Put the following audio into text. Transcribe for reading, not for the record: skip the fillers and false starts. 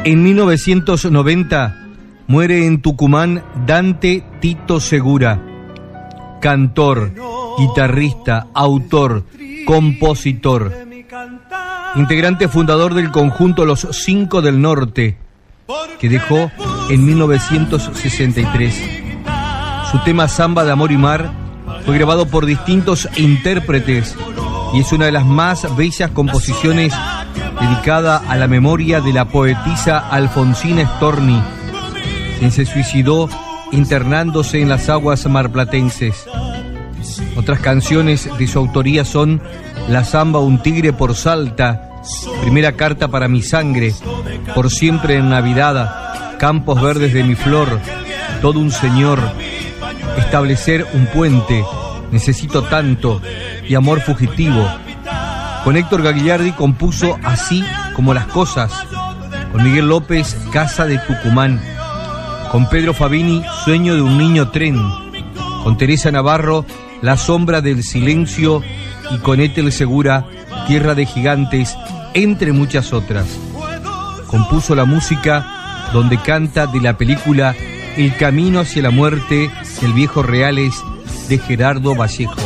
En 1990 muere en Tucumán Dante Tito Segura, cantor, guitarrista, autor, compositor, integrante fundador del conjunto Los Cinco del Norte, que dejó en 1963. Su tema Samba de Amor y Mar fue grabado por distintos intérpretes y es una de las más bellas composiciones dedicada a la memoria de la poetisa Alfonsina Storni, quien se suicidó internándose en las aguas marplatenses. Otras canciones de su autoría son La Zamba Un Tigre por Salta, Primera Carta para mi Sangre, Por Siempre en Navidad, Campos Verdes de mi Flor, Todo un Señor, Establecer un Puente, Necesito Tanto y Amor Fugitivo. Con Héctor Gagliardi compuso Así como las Cosas, con Miguel López, Casa de Tucumán, con Pedro Fabini, Sueño de un Niño Tren, con Teresa Navarro, La Sombra del Silencio, y con Ethel Segura, Tierra de Gigantes, entre muchas otras. Compuso la música donde canta de la película El Camino hacia la Muerte del Viejo Reales, de Gerardo Vallejo.